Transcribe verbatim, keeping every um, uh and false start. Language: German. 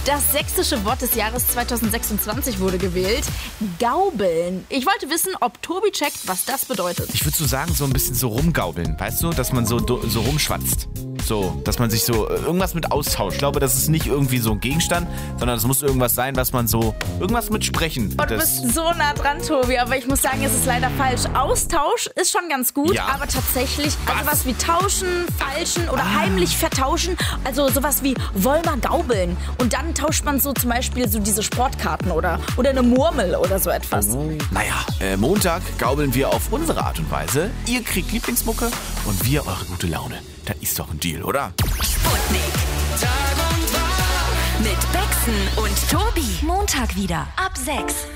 Das sächsische Wort des Jahres zweitausendsechsundzwanzig wurde gewählt. Gaubeln. Ich wollte wissen, ob Tobi checkt, was das bedeutet. Ich würde so sagen, so ein bisschen so rumgaubeln. Weißt du, dass man so, so rumschwatzt. So, dass man sich so irgendwas mit austauscht. Ich glaube, das ist nicht irgendwie so ein Gegenstand, sondern es muss irgendwas sein, was man so, irgendwas mit sprechen. Oh, du bist so nah dran, Tobi, aber ich muss sagen, es ist leider falsch. Austausch ist schon ganz gut, Ja. aber tatsächlich, Was? also was wie tauschen, falschen oder heimlich vertauschen, also sowas wie wollen wir gaubeln. Und dann tauscht man so zum Beispiel so diese Sportkarten oder, oder eine Murmel oder so etwas. Naja, äh, Montag gaubeln wir auf unsere Art und Weise. Ihr kriegt Lieblingsmucke und wir eure gute Laune. Das ist doch ein Deal, oder? Sputnik. Tag und Wach. Mit Bexen und Tobi. Montag wieder ab sechs.